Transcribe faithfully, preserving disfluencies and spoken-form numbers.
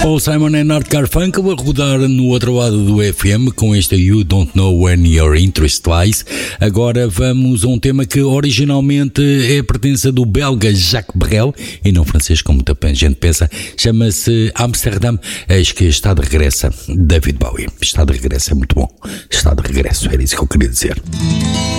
Paul Simon and Art Garfunkel a rodar no outro lado do F M com este You Don't Know When Your Interest Lies. Agora vamos a um tema que originalmente é pertença do belga Jacques Brel e não francês como muita gente pensa. Chama-se Amsterdam. Eis que está de regresso David Bowie. Está de regresso, é muito bom. Está de regresso, era isso que eu queria dizer.